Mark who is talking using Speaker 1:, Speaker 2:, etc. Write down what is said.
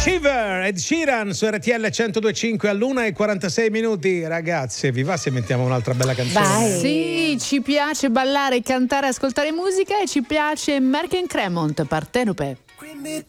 Speaker 1: Shiver, Ed Sheeran su RTL 102.5 all'1:46. Ragazzi, vi va se mettiamo un'altra bella canzone?
Speaker 2: Vai. Sì, ci piace ballare, cantare, ascoltare musica e ci piace Mark and Cremont, Partenope.
Speaker 3: Quindi